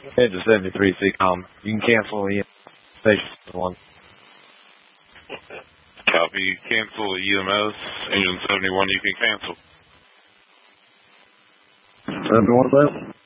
Engine 73 CCOM. You can cancel the station one. Copy. Cancel EMS. Engine 71, you can cancel. 71,